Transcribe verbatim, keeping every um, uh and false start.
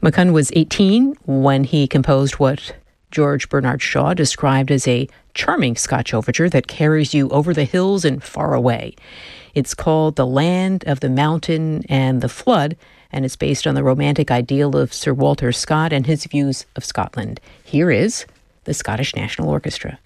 McCunn was eighteen when he composed what George Bernard Shaw described as a charming Scotch overture that carries you over the hills and far away. It's called The Land of the Mountain and the Flood, and it's based on the romantic ideal of Sir Walter Scott and his views of Scotland. Here is the Scottish National Orchestra.